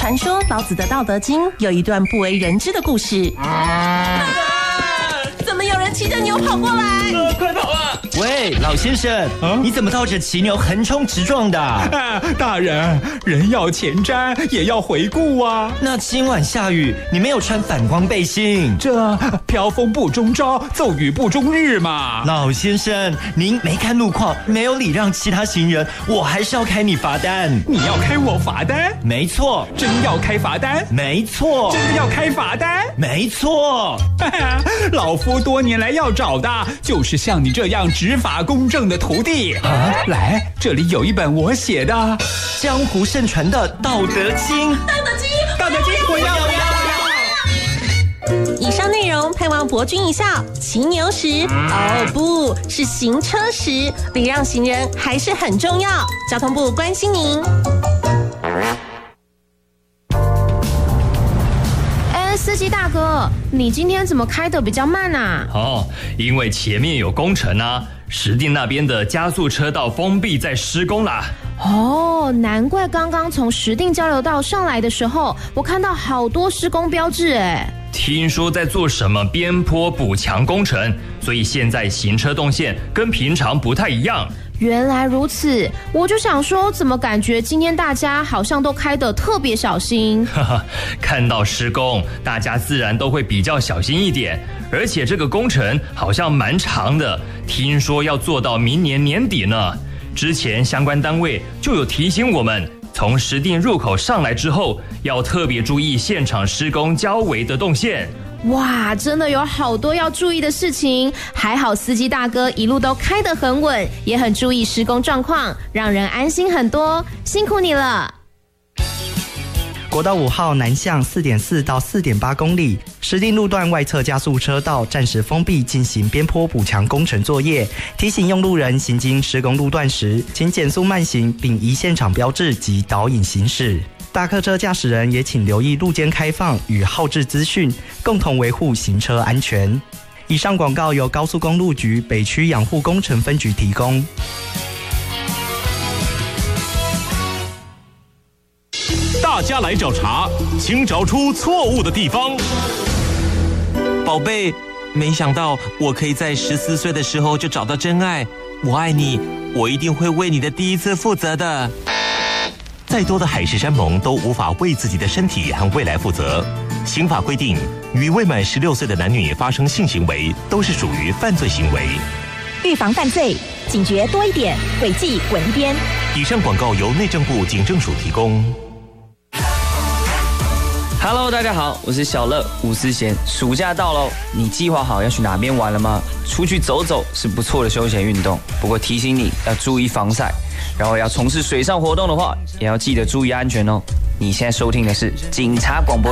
传说老子的《道德经》有一段不为人知的故事。怎么有人骑着牛跑过来？ 快跑啊！ 喂，老先生，你怎么套着骑牛横冲直撞的？ 大人，人要前瞻，也要回顾啊。 那今晚下雨，你没有穿反光背心， 这飘风不终朝，骤雨不终日嘛。 老先生，您没看路况，没有礼让其他行人，我还是要开你罚单。 你要开我罚单？ 没错。 真要开罚单？ 没错。 真要开罚单？ 没错。 老夫多年来要找的就是像你这样执法公正的徒弟啊！来，这里有一本我写的江湖盛传的《道德经》。 道德经，我要！ 以上内容盼望博君一笑。骑牛时，不是行车时，礼让行人还是很重要。交通部关心您。 司机大哥，你今天怎么开得比较慢啊？ 因为前面有工程啊，石碇那边的加速车道封闭在施工啦。 难怪刚刚从石碇交流道上来的时候，我看到好多施工标志哎。 听说在做什么边坡补强工程，所以现在行车动线跟平常不太一样。 原来如此，我就想说，怎么感觉今天大家好像都开得特别小心？ 看到施工，大家自然都会比较小心一点。而且这个工程好像蛮长的，听说要做到明年年底呢。之前相关单位就有提醒我们，从石碇入口上来之后，要特别注意现场施工交围的动线。 哇，真的有好多要注意的事情，还好司机大哥一路都开得很稳，也很注意施工状况，让人安心很多，辛苦你了。 国道5号南向 4.4 到 4.8 公里，石碇路段外侧加速车道暂时封闭，进行边坡补强工程作业。提醒用路人行经施工路段时，请减速慢行，并依现场标志及导引行驶。大客车驾驶人也请留意路肩开放与号志资讯，共同维护行车安全。以上广告由高速公路局北区养护工程分局提供。 大家来找茬，请找出错误的地方。 宝贝，没想到我可以在14岁的时候就找到真爱。我爱你，我一定会为你的第一次负责的。 再多的海誓山盟都无法为自己的身体和未来负责。刑法规定，与未满16岁的男女发生性行为都是属于犯罪行为。 预防犯罪，警觉多一点，违纪滚一边。 以上广告由内政部警政署提供。 Hello， 大家好，我是小乐吴思贤。暑假到喽，你计划好要去哪边玩了吗？出去走走是不错的休闲运动，不过提醒你要注意防晒，然后要从事水上活动的话，也要记得注意安全哦。你现在收听的是警察广播